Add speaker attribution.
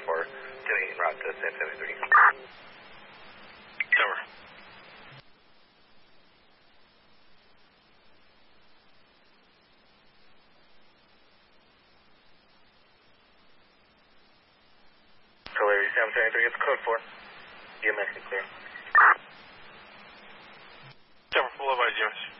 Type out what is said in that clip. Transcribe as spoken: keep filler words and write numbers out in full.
Speaker 1: four, doing en route to San seventy-three.
Speaker 2: Cover.
Speaker 1: Tulare San seventy-three, it's code four. E M S is clear.
Speaker 2: Cover, full of I G S.